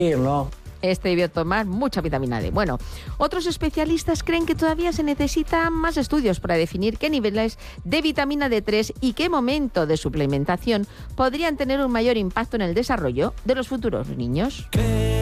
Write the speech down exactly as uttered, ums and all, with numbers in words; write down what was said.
¿no? Este debió tomar mucha vitamina D. Bueno, otros especialistas creen que todavía se necesitan más estudios para definir qué niveles de vitamina D tres y qué momento de suplementación podrían tener un mayor impacto en el desarrollo de los futuros niños.